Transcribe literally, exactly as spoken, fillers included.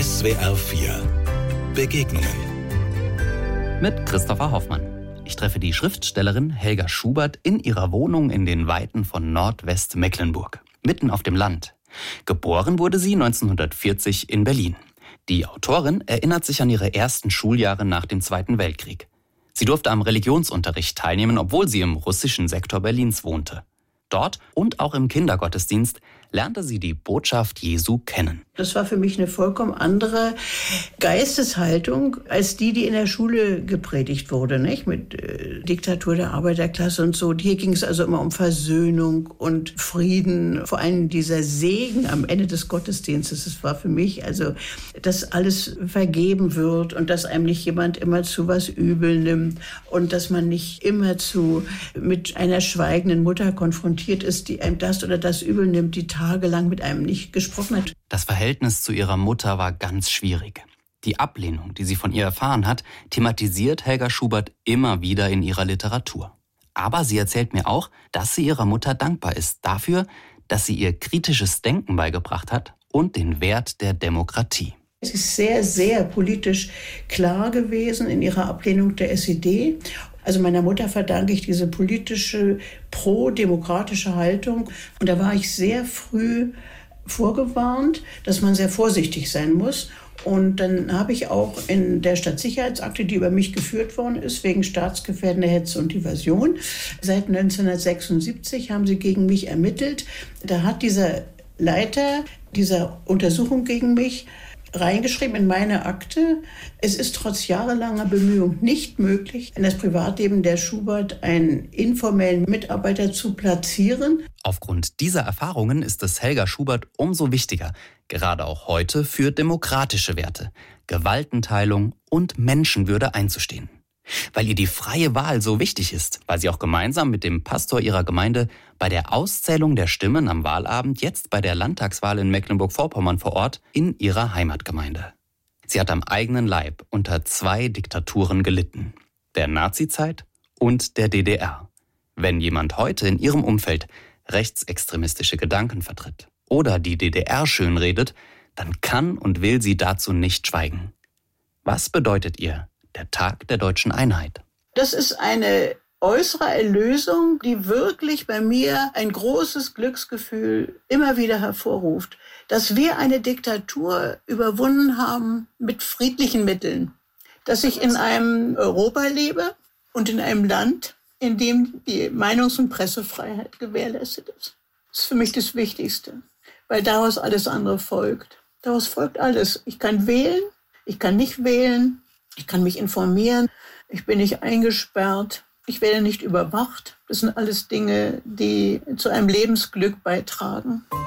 S W R vier Begegnungen mit Christopher Hoffmann. Ich treffe die Schriftstellerin Helga Schubert in ihrer Wohnung in den Weiten von Nordwestmecklenburg, mitten auf dem Land. Geboren wurde sie neunzehnhundertvierzig in Berlin. Die Autorin erinnert sich an ihre ersten Schuljahre nach dem Zweiten Weltkrieg. Sie durfte am Religionsunterricht teilnehmen, obwohl sie im russischen Sektor Berlins wohnte. Dort und auch im Kindergottesdienst lernte sie die Botschaft Jesu kennen. Das war für mich eine vollkommen andere Geisteshaltung als die, die in der Schule gepredigt wurde, nicht? Mit äh, Diktatur der Arbeiterklasse und so. Hier ging es also immer um Versöhnung und Frieden. Vor allem dieser Segen am Ende des Gottesdienstes. Das war für mich, also, dass alles vergeben wird und dass einem nicht jemand immer zu was übel nimmt und dass man nicht immer zu mit einer schweigenden Mutter konfrontiert ist, die einem das oder das übel nimmt, die tagelang mit einem nicht gesprochen hat. Das Verhältnis zu ihrer Mutter war ganz schwierig. Die Ablehnung, die sie von ihr erfahren hat, thematisiert Helga Schubert immer wieder in ihrer Literatur. Aber sie erzählt mir auch, dass sie ihrer Mutter dankbar ist dafür, dass sie ihr kritisches Denken beigebracht hat und den Wert der Demokratie. Es ist sehr, sehr politisch klar gewesen in ihrer Ablehnung der S E D. Also meiner Mutter verdanke ich diese politische, pro-demokratische Haltung. Und da war ich sehr früh vorgewarnt, dass man sehr vorsichtig sein muss. Und dann habe ich auch in der Stadtsicherheitsakte, die über mich geführt worden ist, wegen staatsgefährdender Hetze und Diversion, seit neunzehnhundertsechsundsiebzig haben sie gegen mich ermittelt. Da hat dieser Leiter dieser Untersuchung gegen mich reingeschrieben in meine Akte, es ist trotz jahrelanger Bemühung nicht möglich, in das Privatleben der Schubert einen informellen Mitarbeiter zu platzieren. Aufgrund dieser Erfahrungen ist es Helga Schubert umso wichtiger, gerade auch heute für demokratische Werte, Gewaltenteilung und Menschenwürde einzustehen. Weil ihr die freie Wahl so wichtig ist, weil sie auch gemeinsam mit dem Pastor ihrer Gemeinde bei der Auszählung der Stimmen am Wahlabend jetzt bei der Landtagswahl in Mecklenburg-Vorpommern vor Ort in ihrer Heimatgemeinde. Sie hat am eigenen Leib unter zwei Diktaturen gelitten, der Nazizeit und der D D R. Wenn jemand heute in ihrem Umfeld rechtsextremistische Gedanken vertritt oder die D D R schönredet, dann kann und will sie dazu nicht schweigen. Was bedeutet ihr der Tag der deutschen Einheit? Das ist eine äußere Erlösung, die wirklich bei mir ein großes Glücksgefühl immer wieder hervorruft, dass wir eine Diktatur überwunden haben mit friedlichen Mitteln, dass ich in einem Europa lebe und in einem Land, in dem die Meinungs- und Pressefreiheit gewährleistet ist. Das ist für mich das Wichtigste, weil daraus alles andere folgt. Daraus folgt alles. Ich kann wählen, ich kann nicht wählen, ich kann mich informieren, ich bin nicht eingesperrt, ich werde nicht überwacht. Das sind alles Dinge, die zu einem Lebensglück beitragen.